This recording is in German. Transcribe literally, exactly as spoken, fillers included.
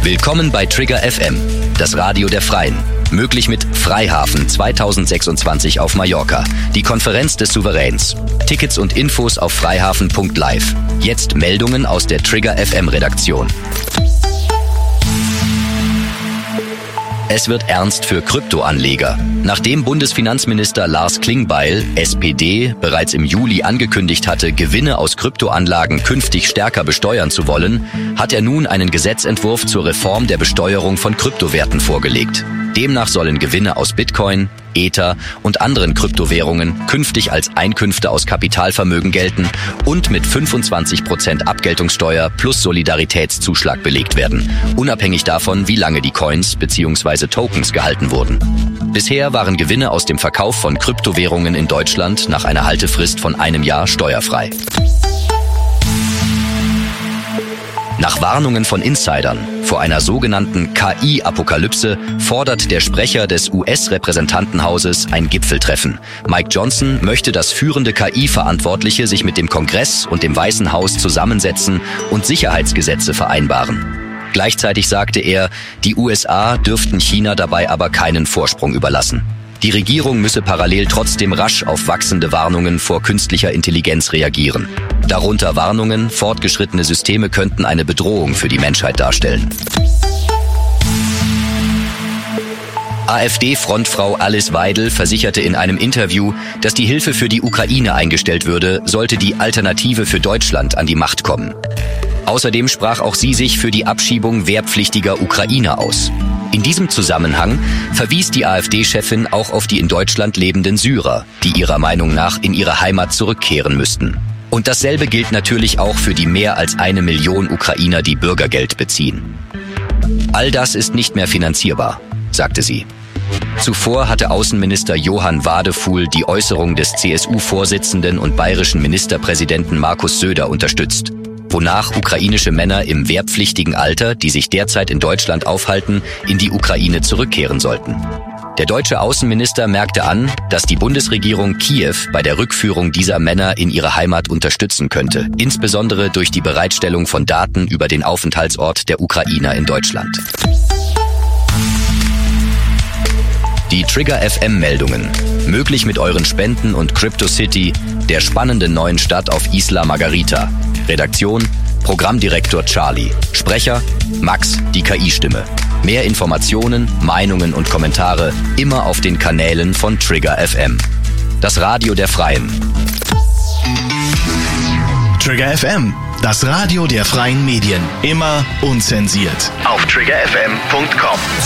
Willkommen bei Trigger F M, das Radio der Freien. Möglich mit Freihafen zweitausendsechsundzwanzig auf Mallorca, die Konferenz des Souveräns. Tickets und Infos auf freihafen punkt live. Jetzt Meldungen aus der Trigger F M Redaktion. Es wird ernst für Kryptoanleger. Nachdem Bundesfinanzminister Lars Klingbeil, S P D, bereits im Juli angekündigt hatte, Gewinne aus Kryptoanlagen künftig stärker besteuern zu wollen, hat er nun einen Gesetzentwurf zur Reform der Besteuerung von Kryptowerten vorgelegt. Demnach sollen Gewinne aus Bitcoin, Ether und anderen Kryptowährungen künftig als Einkünfte aus Kapitalvermögen gelten und mit fünfundzwanzig Prozent Abgeltungssteuer plus Solidaritätszuschlag belegt werden, unabhängig davon, wie lange die Coins bzw. Tokens gehalten wurden. Bisher waren Gewinne aus dem Verkauf von Kryptowährungen in Deutschland nach einer Haltefrist von einem Jahr steuerfrei. Nach Warnungen von Insidern vor einer sogenannten K I-Apokalypse fordert der Sprecher des U S-Repräsentantenhauses ein Gipfeltreffen. Mike Johnson möchte, dass führende K I-Verantwortliche sich mit dem Kongress und dem Weißen Haus zusammensetzen und Sicherheitsgesetze vereinbaren. Gleichzeitig sagte er, die U S A dürften China dabei aber keinen Vorsprung überlassen. Die Regierung müsse parallel trotzdem rasch auf wachsende Warnungen vor künstlicher Intelligenz reagieren. Darunter Warnungen, fortgeschrittene Systeme könnten eine Bedrohung für die Menschheit darstellen. AfD-Frontfrau Alice Weidel versicherte in einem Interview, dass die Hilfe für die Ukraine eingestellt würde, sollte die Alternative für Deutschland an die Macht kommen. Außerdem sprach auch sie sich für die Abschiebung wehrpflichtiger Ukrainer aus. In diesem Zusammenhang verwies die AfD-Chefin auch auf die in Deutschland lebenden Syrer, die ihrer Meinung nach in ihre Heimat zurückkehren müssten. Und dasselbe gilt natürlich auch für die mehr als eine Million Ukrainer, die Bürgergeld beziehen. All das ist nicht mehr finanzierbar, sagte sie. Zuvor hatte Außenminister Johann Wadefuhl die Äußerung des C S U-Vorsitzenden und bayerischen Ministerpräsidenten Markus Söder unterstützt, wonach ukrainische Männer im wehrpflichtigen Alter, die sich derzeit in Deutschland aufhalten, in die Ukraine zurückkehren sollten. Der deutsche Außenminister merkte an, dass die Bundesregierung Kiew bei der Rückführung dieser Männer in ihre Heimat unterstützen könnte, insbesondere durch die Bereitstellung von Daten über den Aufenthaltsort der Ukrainer in Deutschland. Die Trigger F M-Meldungen. Möglich mit euren Spenden und CryptoCity, der spannenden neuen Stadt auf Isla Margarita. Redaktion, Programmdirektor Charlie. Sprecher, Max, die K I-Stimme. Mehr Informationen, Meinungen und Kommentare immer auf den Kanälen von Trigger F M. Das Radio der Freien. Trigger F M, das Radio der freien Medien. Immer unzensiert. Auf trigger f m punkt com.